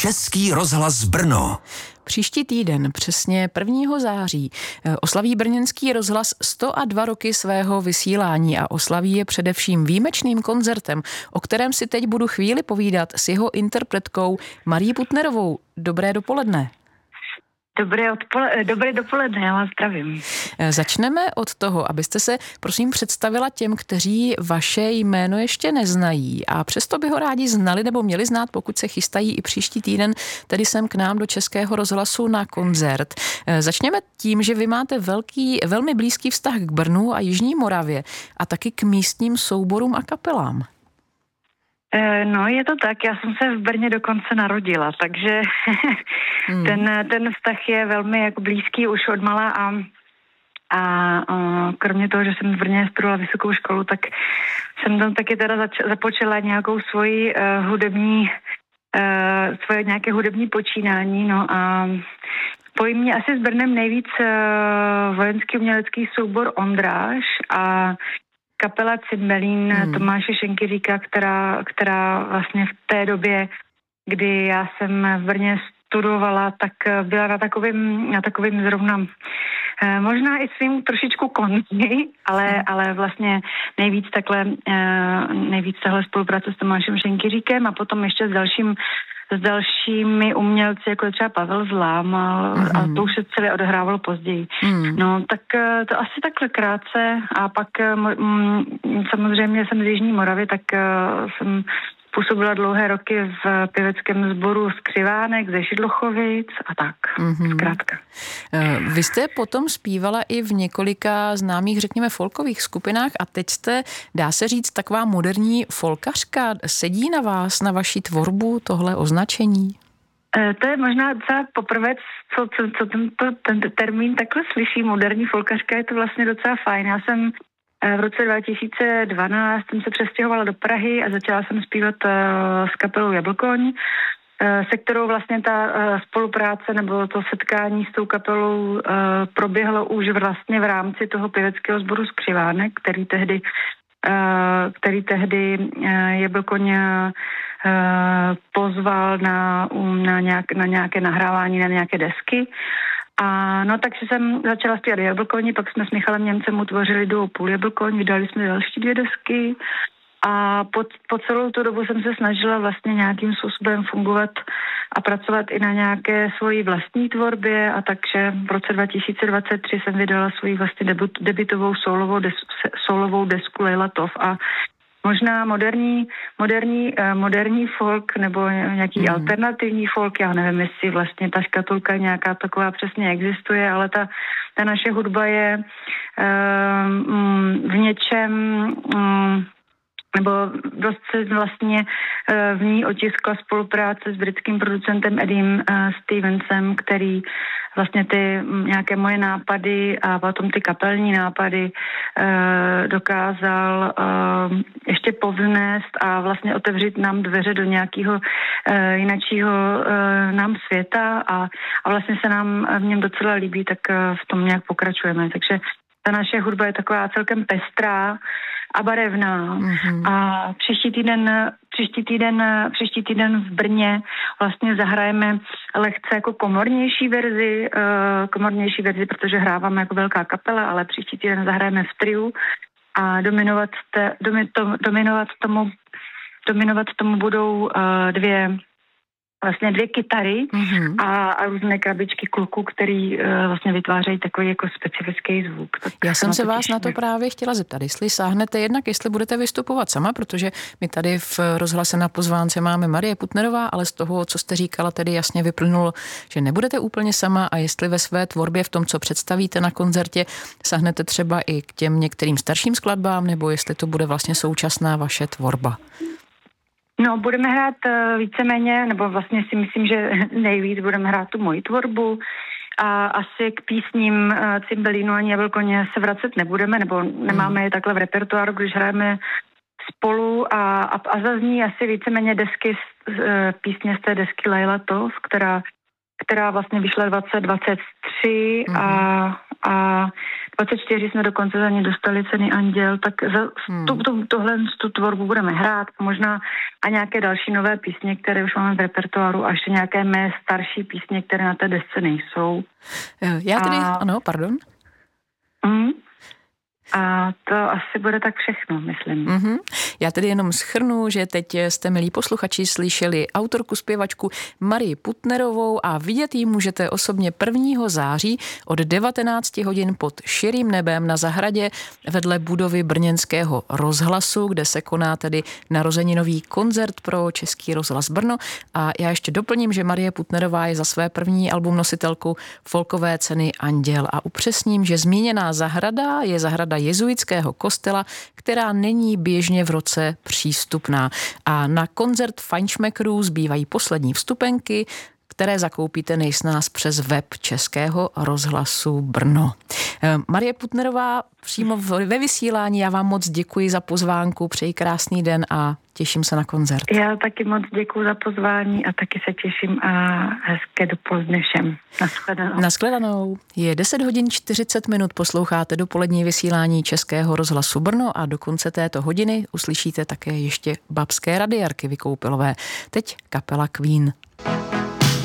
Český rozhlas Brno. Příští týden, přesně 1. září, oslaví brněnský rozhlas 102 roky svého vysílání a oslaví je především výjimečným koncertem, o kterém si teď budu chvíli povídat s jeho interpretkou Marií Putnerovou. Dobré dopoledne. Dobré dopoledne, já vás zdravím. Začneme od toho, abyste se prosím představila těm, kteří vaše jméno ještě neznají a přesto by ho rádi znali nebo měli znát, pokud se chystají i příští týden, tedy sem k nám do Českého rozhlasu na koncert. Začněme tím, že vy máte velmi blízký vztah k Brnu a Jižní Moravě a taky k místním souborům a kapelám. No, je to tak, já jsem se v Brně dokonce narodila, takže ten vztah je velmi jako blízký už odmala a kromě toho, že jsem v Brně studovala vysokou školu, tak jsem tam taky teda započala nějakou svoji svoje nějaké hudební počínání, no a pojí mě asi s Brnem nejvíc vojenský umělecký soubor Ondráž a kapela Cymbalín Tomáše Šenkyříka, která vlastně v té době, kdy já jsem v Brně studovala, tak byla na takovým zrovna možná i svým trošičku konci, ale vlastně nejvíc takhle spolupráce s Tomášem Šenkyříkem a potom ještě s dalšími umělci, jako třeba Pavel Zlám, a to už se celé odehrávalo později. No, tak to asi takhle krátce a pak samozřejmě jsem z Jižní Moravy, tak jsem působila dlouhé roky v pěveckém sboru Skřivánek ze Šidlochovic a tak, zkrátka. Vy jste potom zpívala i v několika známých, řekněme, folkových skupinách a teď jste, dá se říct, taková moderní folkařka. Sedí na vás, na vaší tvorbu tohle označení? To je možná docela poprvé, co ten termín takhle slyší, moderní folkařka, je to vlastně docela fajn. Já jsem v roce 2012 jsem se přestěhovala do Prahy a začala jsem zpívat s kapelou Jablkoň, se kterou vlastně ta spolupráce nebo to setkání s tou kapelou proběhlo už vlastně v rámci toho pěveckého sboru Skřivánek, který tehdy Jablkoň pozval na nějaké nahrávání na nějaké desky. A no, takže jsem začala zpívat Jablkoní, pak jsme s Michalem Němcem utvořili duo Půl Jablkoň, vydali jsme další 2 desky a po celou tu dobu jsem se snažila vlastně nějakým způsobem fungovat a pracovat i na nějaké svoji vlastní tvorbě a takže v roce 2023 jsem vydala svoji vlastně debutovou solovou desku Lejla Tov a možná moderní folk nebo nějaký alternativní folk, já nevím, jestli vlastně ta škatulka nějaká taková přesně existuje, ale ta naše hudba je v něčem nebo dost se vlastně v ní otiskla spolupráce s britským producentem Eddiem Stevensem, který vlastně ty nějaké moje nápady a potom ty kapelní nápady dokázal ještě povznést a vlastně otevřít nám dveře do nějakého jinačího nám světa a vlastně se nám v něm docela líbí, tak v tom nějak pokračujeme. Takže ta naše hudba je taková celkem pestrá a barevná. A příští týden v Brně vlastně zahrajeme lehce jako komornější verzi, protože hráváme jako velká kapela, ale příští týden zahrajeme v triu a dominovat tomu budou dvě kytary a různé krabičky kluků, který vlastně vytvářejí takový jako specifický zvuk. Tak já jsem se vás na to právě chtěla zeptat, jestli sáhnete jednak, jestli budete vystupovat sama, protože my tady v rozhlase na pozvánce máme Marie Putnerová, ale z toho, co jste říkala, tedy jasně vyplynulo, že nebudete úplně sama a jestli ve své tvorbě v tom, co představíte na koncertě, sáhnete třeba i k těm některým starším skladbám, nebo jestli to bude vlastně současná vaše tvorba. No, budeme hrát víceméně, nebo vlastně si myslím, že nejvíc budeme hrát tu moji tvorbu a asi k písním Cymbalínu ani Jablkoně se vracet nebudeme, nebo nemáme je takhle v repertoáru, když hrajeme spolu a zazní asi víceméně písně z té desky Lejla Tov, která vlastně vyšla 2023 a 24 jsme dokonce za ně dostali ceny Anděl, tak za tu tvorbu budeme hrát, možná a nějaké další nové písně, které už máme v repertoáru a ještě nějaké mé starší písně, které na té desce nejsou. Já tedy, ano, pardon. A to asi bude tak všechno, myslím. Já tedy jenom shrnu, že teď jste, milí posluchači, slyšeli autorku, zpěvačku Marii Putnerovou a vidět ji můžete osobně 1. září od 19 hodin pod širým nebem na zahradě vedle budovy Brněnského rozhlasu, kde se koná tedy narozeninový koncert pro Český rozhlas Brno. A já ještě doplním, že Marie Putnerová je za své první album nositelkou folkové ceny Anděl a upřesním, že zmíněná zahrada je zahrada jezuitského kostela, která není běžně v roce přístupná. A na koncert Fajnšmekrů zbývají poslední vstupenky, které zakoupíte nejsnáz přes web Českého rozhlasu Brno. Marie Putnerová přímo ve vysílání, já vám moc děkuji za pozvánku, přeji krásný den a těším se na koncert. Já taky moc děkuji za pozvání a taky se těším a hezké dopoledne všem. Naschledanou. Naschledanou. Je 10 hodin 40 minut, posloucháte dopolední vysílání Českého rozhlasu Brno a do konce této hodiny uslyšíte také ještě babské radiérky Vykoupilové. Teď kapela Queen.